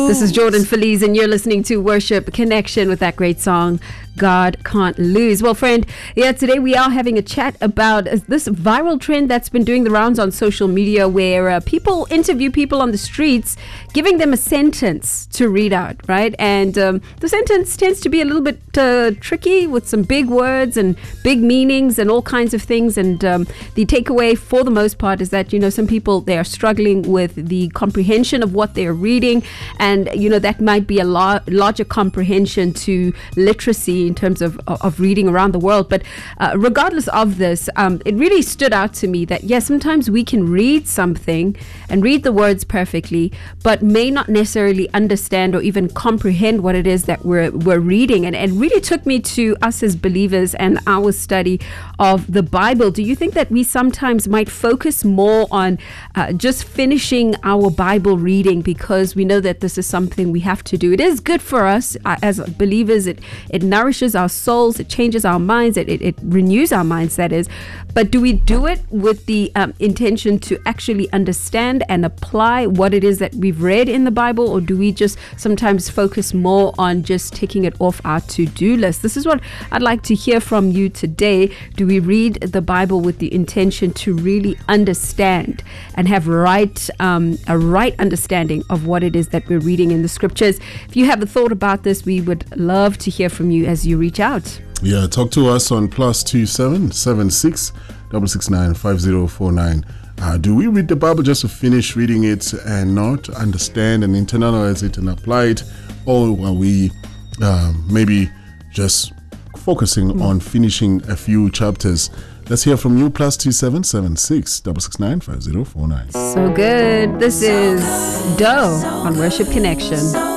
This is Jordan Feliz, and you're listening to Worship Connection with that great song, God Can't Lose. Well, friend, today we are having a chat about this viral trend that's been doing the rounds on social media where people interview people on the streets, giving them a sentence to read out, right? And the sentence tends to be a little bit tricky with some big words and big meanings and all kinds of things. And the takeaway for the most part is that, some people, they are struggling with the comprehension of what they're reading. And, that might be a larger comprehension to literacy in terms of reading around the world. But regardless of this, it really stood out to me that, yes, sometimes we can read something and read the words perfectly, but may not necessarily understand or even comprehend what it is that we're reading. And it really took me to us as believers and our study of the Bible. Do you think that we sometimes might focus more on just finishing our Bible reading because we know that this is something we have to do? It is good for us as believers. It nourishes our souls. It changes our minds. It renews our minds, that is. But do we do it with the intention to actually understand and apply what it is that we've read in the Bible? Or do we just sometimes focus more on just taking it off our to-do list? This is what I'd like to hear from you today. Do we read the Bible with the intention to really understand and have a right understanding of what it is that we're reading in the scriptures? If you have a thought about this, we would love to hear from you as you reach out. Yeah, talk to us on +27 76 669 5049. Do we read the Bible just to finish reading it and not understand and internalize it and apply it? Or are we maybe just focusing on finishing a few chapters? Let's hear from you. +27 76 669 5049. So good. This is Doe on Worship Connection.